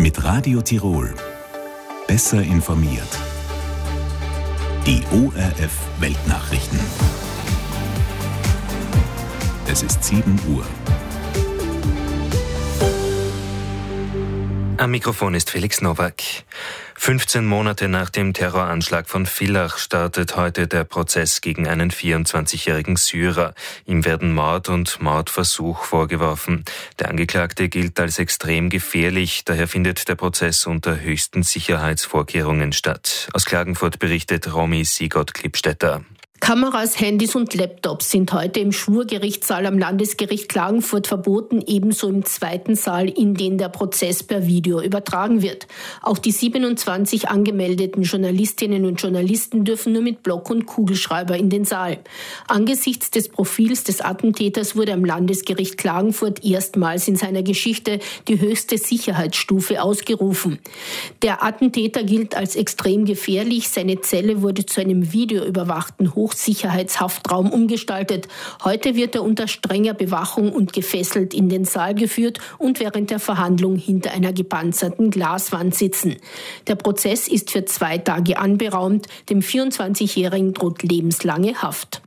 Mit Radio Tirol. Besser informiert. Die ORF Weltnachrichten. Es ist 7 Uhr. Am Mikrofon ist Felix Nowak. 15 Monate nach dem Terroranschlag von Villach startet heute der Prozess gegen einen 24-jährigen Syrer. Ihm werden Mord und Mordversuch vorgeworfen. Der Angeklagte gilt als extrem gefährlich, daher findet der Prozess unter höchsten Sicherheitsvorkehrungen statt. Aus Klagenfurt berichtet Romy Sigott-Klippstätter. Kameras, Handys und Laptops sind heute im Schwurgerichtssaal am Landesgericht Klagenfurt verboten, ebenso im zweiten Saal, in den der Prozess per Video übertragen wird. Auch die 27 angemeldeten Journalistinnen und Journalisten dürfen nur mit Block und Kugelschreiber in den Saal. Angesichts des Profils des Attentäters wurde am Landesgericht Klagenfurt erstmals in seiner Geschichte die höchste Sicherheitsstufe ausgerufen. Der Attentäter gilt als extrem gefährlich. Seine Zelle wurde zu einem videoüberwachten Hochsicherheitshaftraum umgestaltet. Heute wird er unter strenger Bewachung und gefesselt in den Saal geführt und während der Verhandlung hinter einer gepanzerten Glaswand sitzen. Der Prozess ist für 2 Tage anberaumt. Dem 24-Jährigen droht lebenslange Haft.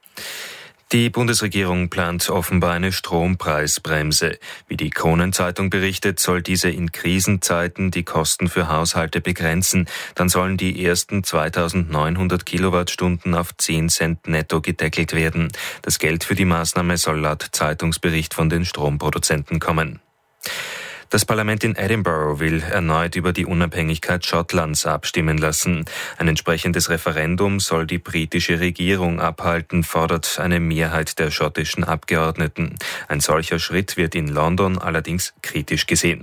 Die Bundesregierung plant offenbar eine Strompreisbremse. Wie die Kronenzeitung berichtet, soll diese in Krisenzeiten die Kosten für Haushalte begrenzen. Dann sollen die ersten 2.900 Kilowattstunden auf 10 Cent netto gedeckelt werden. Das Geld für die Maßnahme soll laut Zeitungsbericht von den Stromproduzenten kommen. Das Parlament in Edinburgh will erneut über die Unabhängigkeit Schottlands abstimmen lassen. Ein entsprechendes Referendum soll die britische Regierung abhalten, fordert eine Mehrheit der schottischen Abgeordneten. Ein solcher Schritt wird in London allerdings kritisch gesehen.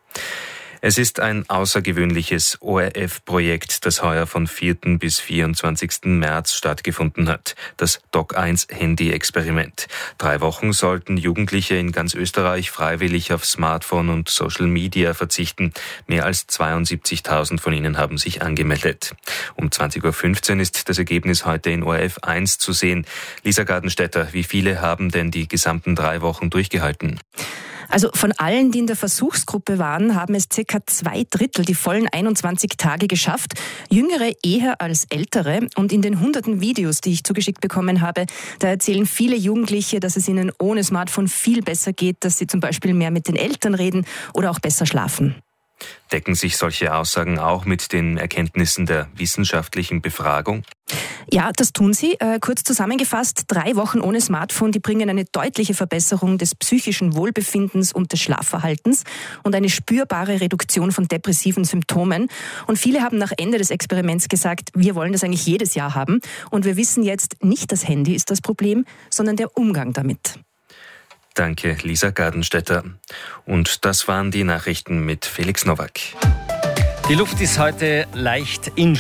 Es ist ein außergewöhnliches ORF-Projekt, das heuer von 4. bis 24. März stattgefunden hat. Das Doc1-Handy-Experiment. 3 Wochen sollten Jugendliche in ganz Österreich freiwillig auf Smartphone und Social Media verzichten. Mehr als 72.000 von ihnen haben sich angemeldet. Um 20.15 Uhr ist das Ergebnis heute in ORF 1 zu sehen. Lisa Gartenstädter, wie viele haben denn die gesamten 3 Wochen durchgehalten? Also von allen, die in der Versuchsgruppe waren, haben es ca. 2/3 die vollen 21 Tage geschafft. Jüngere eher als ältere. Und in den hunderten Videos, die ich zugeschickt bekommen habe, da erzählen viele Jugendliche, dass es ihnen ohne Smartphone viel besser geht, dass sie zum Beispiel mehr mit den Eltern reden oder auch besser schlafen. Decken sich solche Aussagen auch mit den Erkenntnissen der wissenschaftlichen Befragung? Ja, das tun sie. Kurz zusammengefasst, 3 Wochen ohne Smartphone, die bringen eine deutliche Verbesserung des psychischen Wohlbefindens und des Schlafverhaltens und eine spürbare Reduktion von depressiven Symptomen. Und viele haben nach Ende des Experiments gesagt, wir wollen das eigentlich jedes Jahr haben. Und wir wissen jetzt, nicht das Handy ist das Problem, sondern der Umgang damit. Danke, Lisa Gartenstädter. Und das waren die Nachrichten mit Felix Nowak. Die Luft ist heute leicht in